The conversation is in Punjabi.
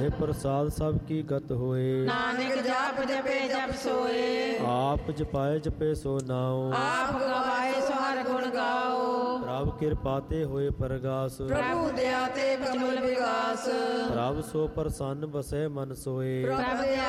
ਪ੍ਰਸਾਦ ਸਭ ਕੀ ਗਤ ਹੋਏ। ਨਾਨਕ ਜਾਪ ਜਪੇ ਜਪ ਸੋਏ। ਆਪ ਜਪਾਏ ਜਪੇ ਸੋ ਨਾਉ। ਆਪ ਗਵਾਏ ਸੋ ਹਰ ਗੁਣ ਗਾਓ। ਪ੍ਰਭ ਕਿਰਪਾ ਤੇ ਹੋਏ ਪਰਗਾਸ। ਪ੍ਰਭੂ ਦਇਆ ਤੇ ਬਚਮਲ ਵਿਗਾਸ। ਪ੍ਰਭ ਸੋ ਪ੍ਰਸੰਨ ਵਸੈ ਮਨ ਸੋਏ। ਪ੍ਰਭ ਦਇਆ